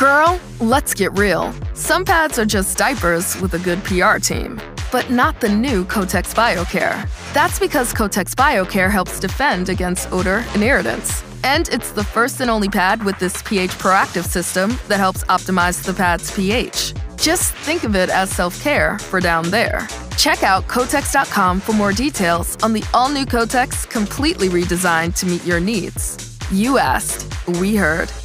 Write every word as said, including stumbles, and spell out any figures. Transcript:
Girl, let's get real. Some pads are just diapers with a good P R team, but not the new Kotex BioCare. That's because Kotex BioCare helps defend against odor and irritants. And it's the first and only pad with this pH proactive system that helps optimize the pad's pH. Just think of it as self-care for down there. Check out Kotex dot com for more details on the all-new Kotex, completely redesigned to meet your needs. You asked, we heard.